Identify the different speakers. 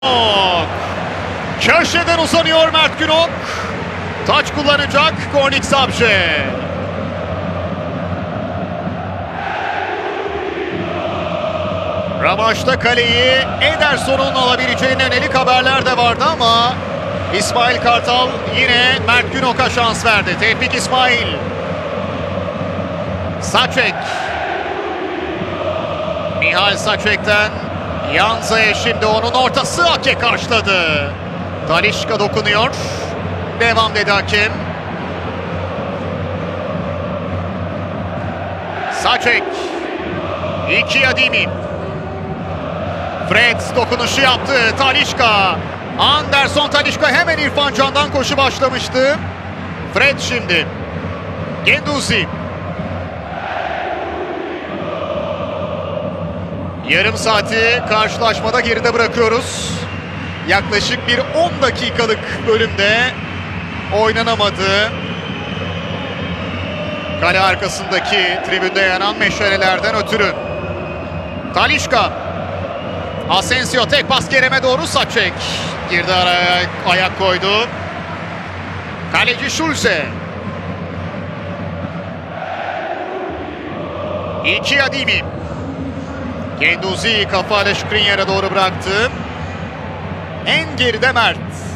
Speaker 1: Köşeden uzanıyor Mert Günok. Taç kullanacak Kornik Sabje. Rövanşta kaleyi Ederson'un alabileceğine yönelik haberler de vardı ama İsmail Kartal yine Mert Günok'a şans verdi. Tevfik İsmail. Saçek. Mihal Saçek'ten Yanza'ya, şimdi onun ortası, Ake karşıladı. Talişka dokunuyor. Devam dedi hakem. Saçek. İki Adimi. Fred dokunuşu yaptı. Talişka. Anderson Talişka hemen İrfan Can'dan koşu başlamıştı. Fred şimdi. Genduzi. Yarım saati karşılaşmada geride bırakıyoruz. Yaklaşık bir 10 dakikalık bölümde oynanamadı. Kale arkasındaki tribünde yanan meşalelerden ötürü. Talişka. Asensio tek pas Kerem'e doğru, Saçek. Girdi araya, ayak koydu. Kaleci Schulze. İki Adimi. Genduzi kafayla Skriniar'a doğru bıraktı. En geride Mert.